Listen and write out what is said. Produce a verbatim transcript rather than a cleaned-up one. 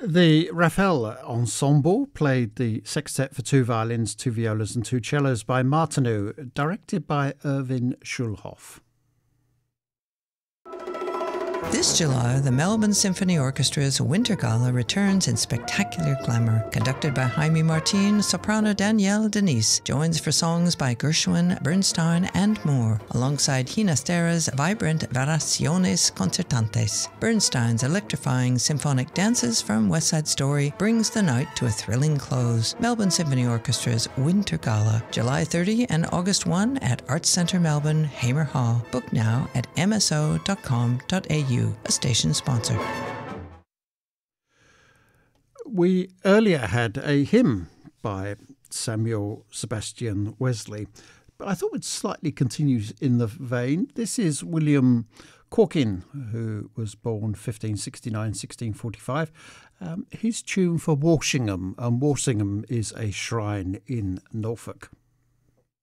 The Raphael Ensemble played the sextet for two violins, two violas and two cellos by Martineau, directed by Irvin Schulhoff. This July, the Melbourne Symphony Orchestra's Winter Gala returns in spectacular glamour. Conducted by Jaime Martin, soprano Danielle Denise joins for songs by Gershwin, Bernstein, and more, alongside Ginastera's vibrant Variaciones Concertantes. Bernstein's electrifying symphonic dances from West Side Story brings the night to a thrilling close. Melbourne Symphony Orchestra's Winter Gala, July thirtieth and August first at Arts Centre Melbourne, Hamer Hall. Book now at m s o dot com dot a u. A station sponsor. We earlier had a hymn by Samuel Sebastian Wesley, but I thought we'd slightly continue in the vein. This is William Corkin, who was born fifteen sixty-nine to sixteen forty-five. Um, his tune for Walsingham, and Walsingham is a shrine in Norfolk.